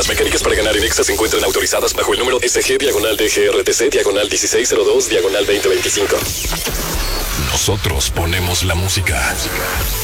Mecánicas para ganar en Exa se encuentran autorizadas bajo el número SG/DGRTC/1602/2025. Nosotros ponemos la música.